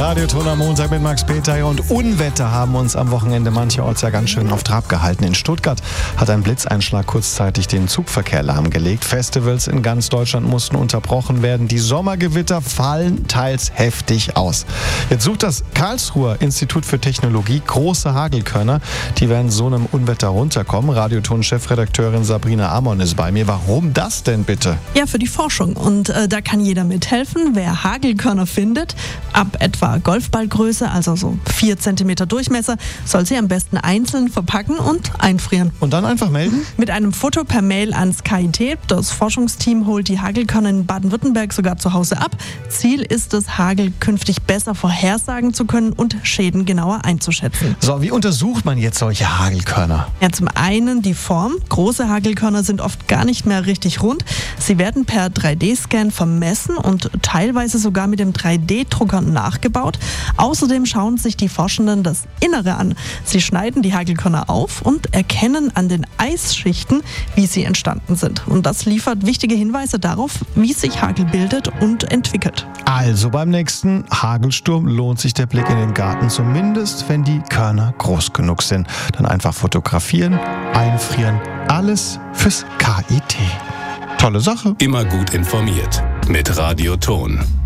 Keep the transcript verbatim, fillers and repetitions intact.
Radioton am Montag mit Max Peter. Und Unwetter haben uns am Wochenende mancherorts ja ganz schön auf Trab gehalten. In Stuttgart hat ein Blitzeinschlag kurzzeitig den Zugverkehr lahmgelegt. Festivals in ganz Deutschland mussten unterbrochen werden. Die Sommergewitter fallen teils heftig aus. Jetzt sucht das Karlsruher Institut für Technologie große Hagelkörner, die werden so einem Unwetter runterkommen. Radioton-Chefredakteurin Sabrina Amon ist bei mir. Warum das denn bitte? Ja, für die Forschung. Und äh, da kann jeder mithelfen. Wer Hagelkörner findet, ab etwa Golfballgröße, also so vier Zentimeter Durchmesser, soll sie am besten einzeln verpacken und einfrieren. Und dann einfach melden? Mit einem Foto per Mail ans K I T. Das Forschungsteam holt die Hagelkörner in Baden-Württemberg sogar zu Hause ab. Ziel ist es, Hagel künftig besser vorhersagen zu können und Schäden genauer einzuschätzen. So, wie untersucht man jetzt solche Hagelkörner? Ja, zum einen die Form. Große Hagelkörner sind oft gar nicht mehr richtig rund. Sie werden per drei D-Scan vermessen und teilweise sogar mit dem drei D-Drucker nachgebaut. Außerdem schauen sich die Forschenden das Innere an. Sie schneiden die Hagelkörner auf und erkennen an den Eisschichten, wie sie entstanden sind. Und das liefert wichtige Hinweise darauf, wie sich Hagel bildet und entwickelt. Also beim nächsten Hagelsturm lohnt sich der Blick in den Garten, zumindest wenn die Körner groß genug sind. Dann einfach fotografieren, einfrieren, alles fürs K I T. Tolle Sache. Immer gut informiert mit Radioton.